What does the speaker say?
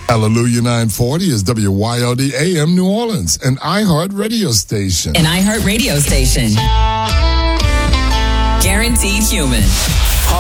Hallelujah 940 is WYLD AM New Orleans, an iHeart radio station. An iHeart radio station. Guaranteed human.